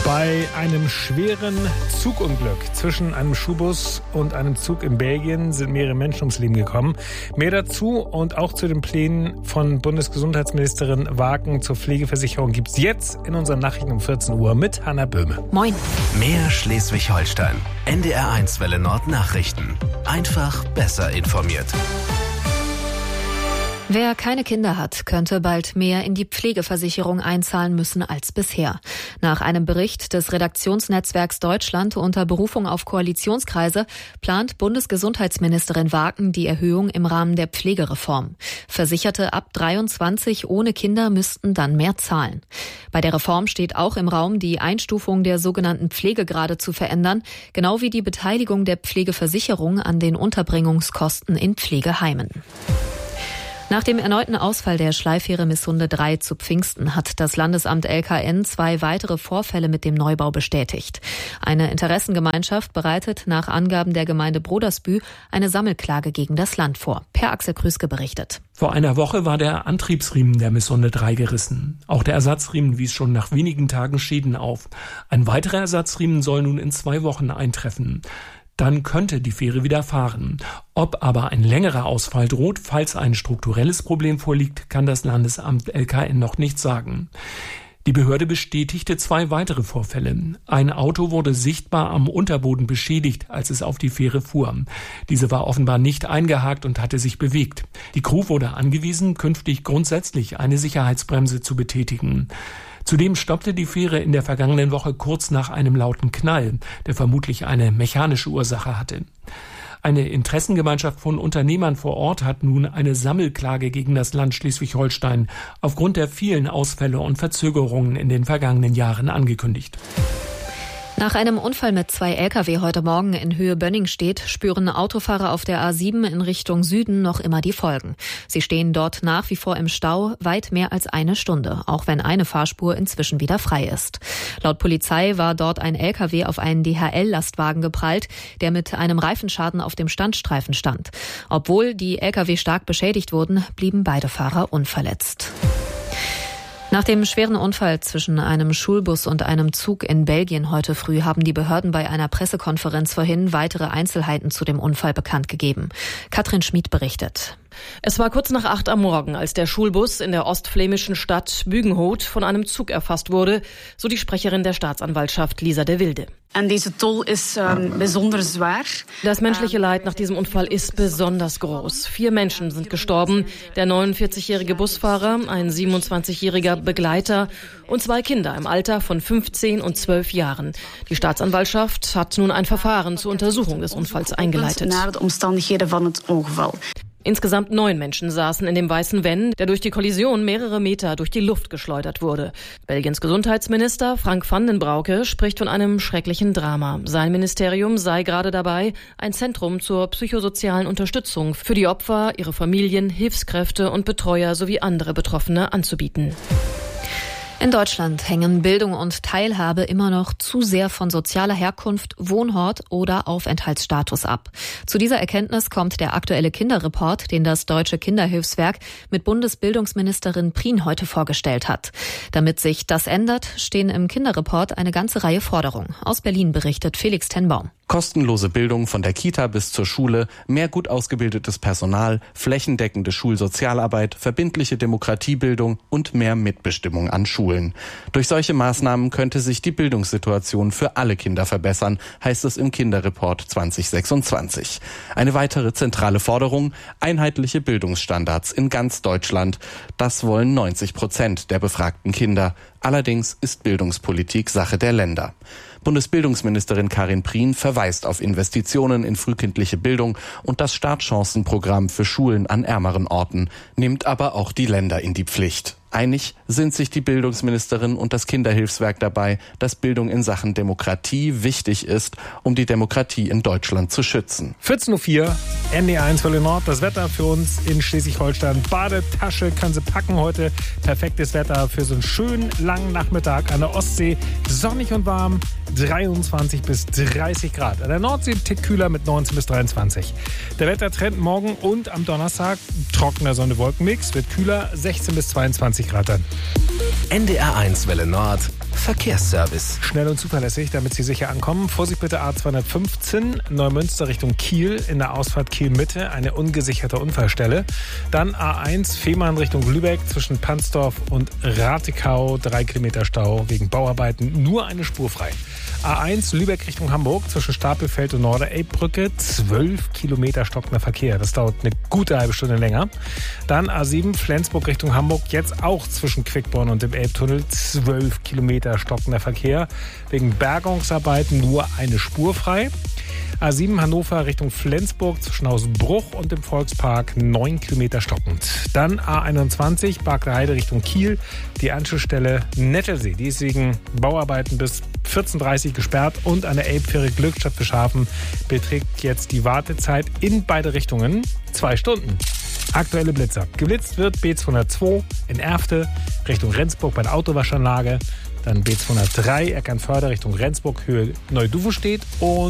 Bei einem schweren Zugunglück zwischen einem Schulbus und einem Zug in Belgien sind mehrere Menschen ums Leben gekommen. Mehr dazu und auch zu den Plänen von Bundesgesundheitsministerin Wagen zur Pflegeversicherung gibt's jetzt in unseren Nachrichten um 14 Uhr mit Hanna Böhme. Moin. Mehr Schleswig-Holstein. NDR1 Welle Nord Nachrichten. Einfach besser informiert. Wer keine Kinder hat, könnte bald mehr in die Pflegeversicherung einzahlen müssen als bisher. Nach einem Bericht des Redaktionsnetzwerks Deutschland unter Berufung auf Koalitionskreise plant Bundesgesundheitsministerin Wagen die Erhöhung im Rahmen der Pflegereform. Versicherte ab 23 ohne Kinder müssten dann mehr zahlen. Bei der Reform steht auch im Raum, die Einstufung der sogenannten Pflegegrade zu verändern, genau wie die Beteiligung der Pflegeversicherung an den Unterbringungskosten in Pflegeheimen. Nach dem erneuten Ausfall der Schleifähre Missunde 3 zu Pfingsten hat das Landesamt LKN 2 weitere Vorfälle mit dem Neubau bestätigt. Eine Interessengemeinschaft bereitet nach Angaben der Gemeinde Brodersbü eine Sammelklage gegen das Land vor. Per Axel Krüske berichtet. Vor einer Woche war der Antriebsriemen der Missunde 3 gerissen. Auch der Ersatzriemen wies schon nach wenigen Tagen Schäden auf. Ein weiterer Ersatzriemen soll nun in 2 Wochen eintreffen. Dann könnte die Fähre wieder fahren. Ob aber ein längerer Ausfall droht, falls ein strukturelles Problem vorliegt, kann das Landesamt LKN noch nicht sagen. Die Behörde bestätigte 2 weitere Vorfälle. Ein Auto wurde sichtbar am Unterboden beschädigt, als es auf die Fähre fuhr. Diese war offenbar nicht eingehakt und hatte sich bewegt. Die Crew wurde angewiesen, künftig grundsätzlich eine Sicherheitsbremse zu betätigen. Zudem stoppte die Fähre in der vergangenen Woche kurz nach einem lauten Knall, der vermutlich eine mechanische Ursache hatte. Eine Interessengemeinschaft von Unternehmern vor Ort hat nun eine Sammelklage gegen das Land Schleswig-Holstein aufgrund der vielen Ausfälle und Verzögerungen in den vergangenen Jahren angekündigt. Nach einem Unfall mit 2 Lkw heute Morgen in Höhe Bönningstedt spüren Autofahrer auf der A7 in Richtung Süden noch immer die Folgen. Sie stehen dort nach wie vor im Stau weit mehr als eine Stunde, auch wenn eine Fahrspur inzwischen wieder frei ist. Laut Polizei war dort ein Lkw auf einen DHL-Lastwagen geprallt, der mit einem Reifenschaden auf dem Standstreifen stand. Obwohl die Lkw stark beschädigt wurden, blieben beide Fahrer unverletzt. Nach dem schweren Unfall zwischen einem Schulbus und einem Zug in Belgien heute früh haben die Behörden bei einer Pressekonferenz vorhin weitere Einzelheiten zu dem Unfall bekannt gegeben. Katrin Schmid berichtet. Es war kurz nach 8 am Morgen, als der Schulbus in der ostflämischen Stadt Bügenhout von einem Zug erfasst wurde, so die Sprecherin der Staatsanwaltschaft Lisa de Wilde. Das menschliche Leid nach diesem Unfall ist besonders groß. 4 Menschen sind gestorben, der 49-jährige Busfahrer, ein 27-jähriger Begleiter und 2 Kinder im Alter von 15 und 12 Jahren. Die Staatsanwaltschaft hat nun ein Verfahren zur Untersuchung des Unfalls eingeleitet. Insgesamt 9 Menschen saßen in dem weißen Van, der durch die Kollision mehrere Meter durch die Luft geschleudert wurde. Belgiens Gesundheitsminister Frank van den Broeke spricht von einem schrecklichen Drama. Sein Ministerium sei gerade dabei, ein Zentrum zur psychosozialen Unterstützung für die Opfer, ihre Familien, Hilfskräfte und Betreuer sowie andere Betroffene anzubieten. In Deutschland hängen Bildung und Teilhabe immer noch zu sehr von sozialer Herkunft, Wohnort oder Aufenthaltsstatus ab. Zu dieser Erkenntnis kommt der aktuelle Kinderreport, den das Deutsche Kinderhilfswerk mit Bundesbildungsministerin Prien heute vorgestellt hat. Damit sich das ändert, stehen im Kinderreport eine ganze Reihe Forderungen. Aus Berlin berichtet Felix Tenbaum. Kostenlose Bildung von der Kita bis zur Schule, mehr gut ausgebildetes Personal, flächendeckende Schulsozialarbeit, verbindliche Demokratiebildung und mehr Mitbestimmung an Schulen. Durch solche Maßnahmen könnte sich die Bildungssituation für alle Kinder verbessern, heißt es im Kinderreport 2026. Eine weitere zentrale Forderung: einheitliche Bildungsstandards in ganz Deutschland. Das wollen 90% der befragten Kinder. Allerdings ist Bildungspolitik Sache der Länder. Bundesbildungsministerin Karin Prien verweist auf Investitionen in frühkindliche Bildung und das Startchancenprogramm für Schulen an ärmeren Orten, nimmt aber auch die Länder in die Pflicht. Einig sind sich die Bildungsministerin und das Kinderhilfswerk dabei, dass Bildung in Sachen Demokratie wichtig ist, um die Demokratie in Deutschland zu schützen. 14.04 Uhr, NDR1 Welle Nord. Das Wetter für uns in Schleswig-Holstein. Badetasche kann sie packen heute. Perfektes Wetter für so einen schönen langen Nachmittag an der Ostsee. Sonnig und warm, 23 bis 30 Grad. An der Nordsee ein Tick kühler mit 19 bis 23. Der Wettertrend morgen und am Donnerstag trockener Sonne-Wolken-Mix. Wird kühler, 16 bis 22 Grad dann. NDR1 Welle Nord. Verkehrsservice. Schnell und zuverlässig, damit Sie sicher ankommen. Vorsicht bitte A215, Neumünster Richtung Kiel, in der Ausfahrt Kiel-Mitte, eine ungesicherte Unfallstelle. Dann A1 Fehmarn Richtung Lübeck zwischen Pansdorf und Ratikau, 3 Kilometer Stau wegen Bauarbeiten, nur eine Spur frei. A1 Lübeck Richtung Hamburg zwischen Stapelfeld und Norderelbbrücke, 12 Kilometer stockender Verkehr. Das dauert eine gute halbe Stunde länger. Dann A7 Flensburg Richtung Hamburg, jetzt auch zwischen Quickborn und dem Elbtunnel, 12 Kilometer stockender Verkehr. Wegen Bergungsarbeiten nur eine Spur frei. A7 Hannover Richtung Flensburg zwischen Hausbruch und dem Volkspark, 9 Kilometer stockend. Dann A21 Barkler Heide Richtung Kiel, die Anschlussstelle Nettelsee. Die ist wegen Bauarbeiten bis 14:30 Uhr gesperrt und an der Elbfähre Glückstadt Fischhafen beträgt jetzt die Wartezeit in beide Richtungen 2 Stunden. Aktuelle Blitzer. Geblitzt wird B202 in Erfte Richtung Rendsburg bei der Autowaschanlage. Dann B203 Eckernförde Richtung Rendsburg Höhe Neuduvenstedt und